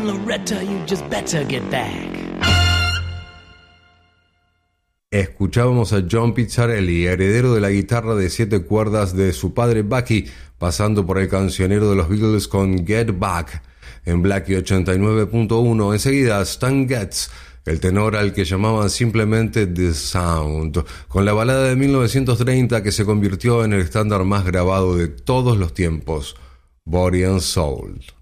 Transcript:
Loretta, you just better get back. Escuchábamos a John Pizzarelli, heredero de la guitarra de 7 cuerdas de su padre Bucky, pasando por el cancionero de los Beatles con Get Back. En Blackie 89.1, enseguida Stan Getz, el tenor al que llamaban simplemente The Sound, con la balada de 1930 que se convirtió en el estándar más grabado de todos los tiempos, Body and Soul.